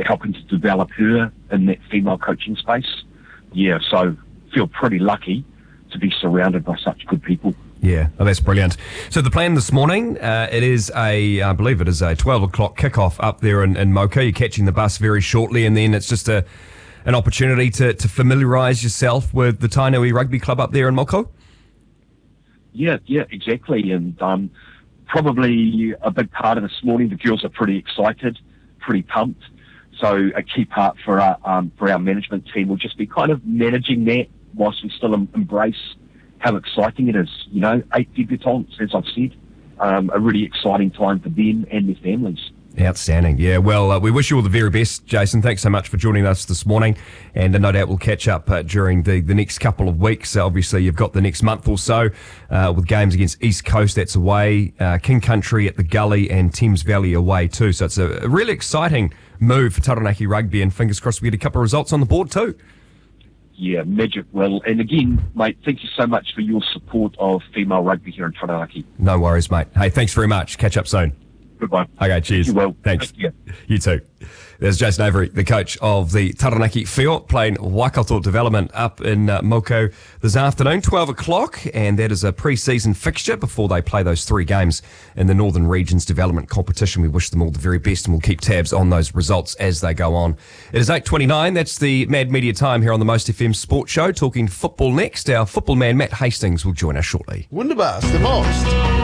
helping to develop her in that female coaching space. Yeah, so feel pretty lucky to be surrounded by such good people. Yeah, oh, that's brilliant. So the plan this morning, it is I believe it is a 12 o'clock kickoff up there in Mocha. You're catching the bus very shortly, and then it's just an opportunity to familiarise yourself with the Tainui Rugby Club up there in Moko. Yeah, exactly. And probably a big part of this morning, the girls are pretty excited, pretty pumped. So a key part for our management team will just be kind of managing that whilst we still embrace how exciting it is. 8 debutantes, as I've said, a really exciting time for them and their families. Outstanding. Yeah, well, we wish you all the very best, Jason. Thanks so much for joining us this morning, and no doubt we'll catch up during the next couple of weeks. Obviously, you've got the next month or so with games against East Coast, that's away, King Country at the Gully, and Thames Valley away too. So it's a really exciting move for Taranaki Rugby, and fingers crossed we get a couple of results on the board too. Yeah, magic, Will. And again, mate, thank you so much for your support of female rugby here in Taranaki. No worries, mate. Hey, thanks very much. Catch up soon. Goodbye. Okay, cheers. Thank you, Will. Thanks. Yeah. You too. There's Jason Avery, the coach of the Taranaki Whio, playing Waikato Development up in Moko this afternoon, 12 o'clock, and that is a pre-season fixture before they play those 3 games in the Northern Regions Development Competition. We wish them all the very best, and we'll keep tabs on those results as they go on. It is 8:29. That's the Mad Media time here on the Most FM Sports Show. Talking football next. Our football man, Matt Hastings, will join us shortly. Wunderbar, the most.